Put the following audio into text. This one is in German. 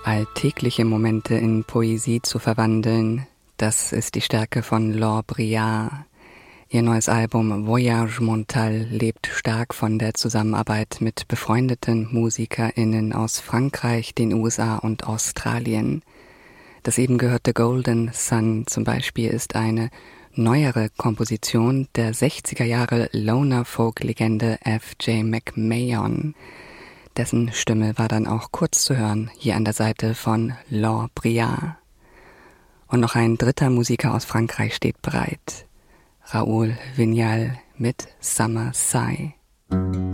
Alltägliche Momente in Poesie zu verwandeln, das ist die Stärke von Laure Briard. Ihr neues Album Voyage Mental lebt stark von der Zusammenarbeit mit befreundeten MusikerInnen aus Frankreich, den USA und Australien. Das eben gehörte Golden Sun zum Beispiel ist eine neuere Komposition der 60er Jahre Loner-Folk-Legende F.J. McMahon. Dessen Stimme war dann auch kurz zu hören, hier an der Seite von Laure Briard. Und noch ein dritter Musiker aus Frankreich steht bereit. Raoul Vignal mit Summer Sigh.